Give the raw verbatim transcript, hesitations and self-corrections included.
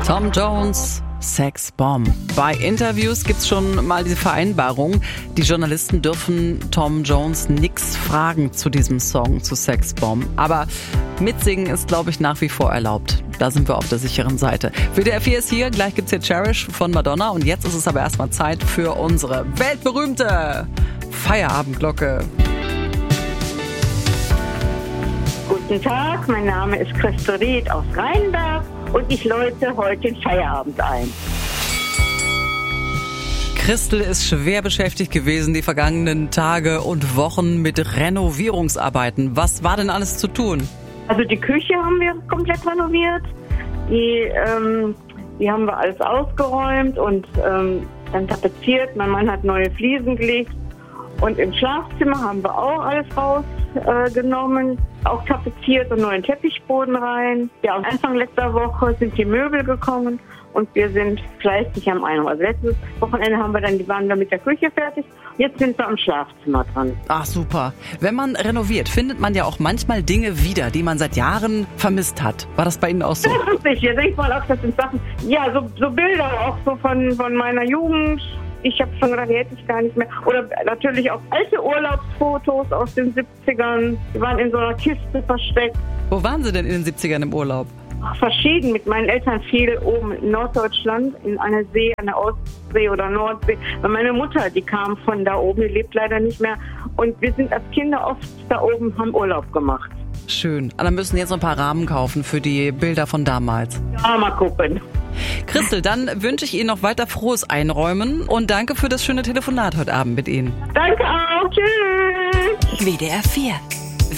Tom Jones, Sexbomb. Bei Interviews gibt's schon mal diese Vereinbarung, die Journalisten dürfen Tom Jones nix fragen zu diesem Song, zu Sexbomb. Aber mitsingen ist, glaube ich, nach wie vor erlaubt. Da sind wir auf der sicheren Seite. W D R vier ist hier, gleich gibt's hier Cherish von Madonna und jetzt ist es aber erstmal Zeit für unsere weltberühmte Feierabendglocke. Guten Tag, mein Name ist Christel Ried aus Rheinberg und ich läute heute den Feierabend ein. Christel ist schwer beschäftigt gewesen die vergangenen Tage und Wochen mit Renovierungsarbeiten. Was war denn alles zu tun? Also die Küche haben wir komplett renoviert, die, ähm, die haben wir alles ausgeräumt und ähm, dann tapeziert. Mein Mann hat neue Fliesen gelegt und im Schlafzimmer haben wir auch alles rausgenommen, äh, auch tapeziert und neuen Teppichboden rein. Ja, und Anfang letzter Woche sind die Möbel gekommen und wir sind fleißig am Einräumen. Also letztes Wochenende haben wir dann die waren wir mit der Küche fertig. Jetzt sind wir am Schlafzimmer dran. Ach super. Wenn man renoviert, findet man ja auch manchmal Dinge wieder, die man seit Jahren vermisst hat. War das bei Ihnen auch so? Das ist sicher. Ich mal auch, das sind Sachen, ja, so, so Bilder auch so von, von meiner Jugend. Ich habe schon gedacht, die hätte ich gar nicht mehr. Oder natürlich auch alte Urlaubsfotos aus den siebzigern. Die waren in so einer Kiste versteckt. Wo waren Sie denn in den siebzigern im Urlaub? Verschieden. Mit meinen Eltern viel oben in Norddeutschland, in einer See, an der Ostsee oder Nordsee. Weil meine Mutter, die kam von da oben, die lebt leider nicht mehr. Und wir sind als Kinder oft da oben, haben Urlaub gemacht. Schön. Aber müssen jetzt noch ein paar Rahmen kaufen für die Bilder von damals. Ja, mal gucken. Christel, dann wünsche ich Ihnen noch weiter frohes Einräumen und danke für das schöne Telefonat heute Abend mit Ihnen. Danke auch. Tschüss. W D R vier.